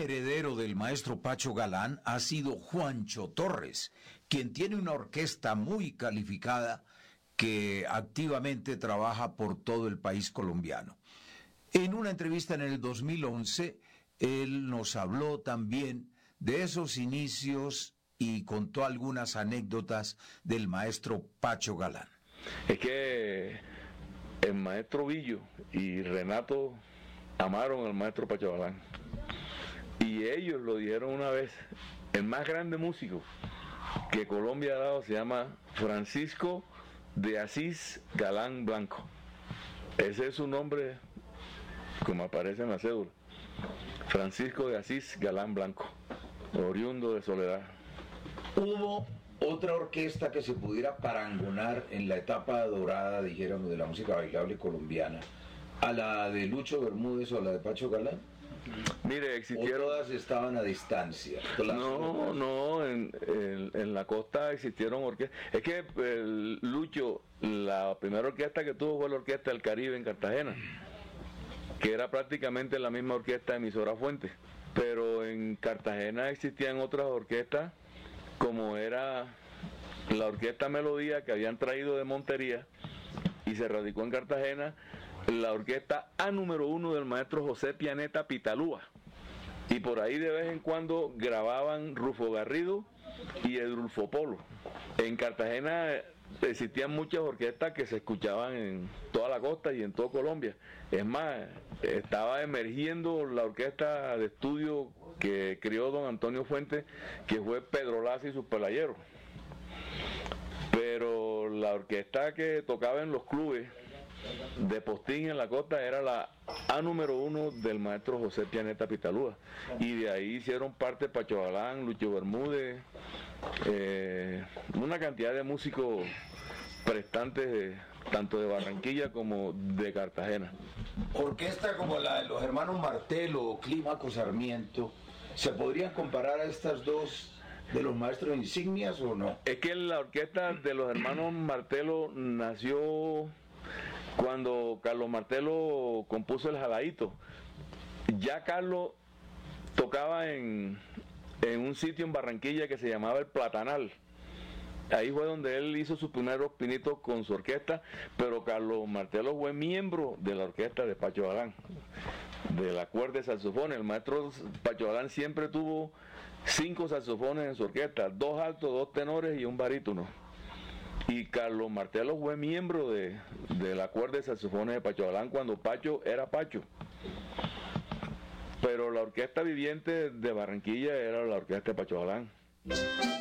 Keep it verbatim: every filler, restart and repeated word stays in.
heredero del maestro Pacho Galán ha sido Juancho Torres, quien tiene una orquesta muy calificada que activamente trabaja por todo el país colombiano. En una entrevista en el dos mil once, él nos habló también de esos inicios y contó algunas anécdotas del maestro Pacho Galán. Es que el maestro Villo y Renato amaron al maestro Pacho Galán. Y ellos lo dijeron una vez, el más grande músico que Colombia ha dado se llama Francisco de Asís Galán Blanco. Ese es su nombre, como aparece en la cédula. Francisco de Asís Galán Blanco, oriundo de Soledad. Hubo otra orquesta que se pudiera parangonar en la etapa dorada, dijéramos, de la música bailable colombiana, a la de Lucho Bermúdez o a la de Pacho Galán. Mire, existieron... ¿O todas estaban a distancia? No, no, en, en, en la costa existieron orquestas. Es que el Lucho, la primera orquesta que tuvo fue la Orquesta del Caribe en Cartagena, que era prácticamente la misma orquesta emisora Fuente. Pero en Cartagena existían otras orquestas, como era la Orquesta Melodía, que habían traído de Montería y se radicó en Cartagena, la orquesta A número uno del maestro José Pianeta Pitalúa, y por ahí de vez en cuando grababan Rufo Garrido y Edulfo Polo. En Cartagena existían muchas orquestas que se escuchaban en toda la costa y en toda Colombia. Es más, estaba emergiendo la orquesta de estudio que crió don Antonio Fuentes, que fue Pedro Laza y sus pelayeros. Pero la orquesta que tocaba en los clubes de postín en la costa era la A número uno del maestro José Pianeta Pitalúa, y de ahí hicieron parte Pacho Galán, Lucho Bermúdez, eh, una cantidad de músicos prestantes de, tanto de Barranquilla como de Cartagena. Orquesta como la de los hermanos Martelo o Clímaco Sarmiento, ¿se podrían comparar a estas dos de los maestros insignias o no? Es que la orquesta de los hermanos Martelo nació cuando Carlos Martelo compuso el Jalaíto. Ya Carlos tocaba en, en un sitio en Barranquilla que se llamaba El Platanal. Ahí fue donde él hizo sus primeros pinitos con su orquesta, pero Carlos Martelo fue miembro de la orquesta de Pacho Galán, de la cuerda de saxofones. El maestro Pacho Galán siempre tuvo cinco saxofones en su orquesta, dos altos, dos tenores y un barítono. Y Carlos Martelo fue miembro de, de la cuerda de saxofones de Pacho Galán cuando Pacho era Pacho. Pero la orquesta viviente de Barranquilla era la orquesta de Pacho Galán.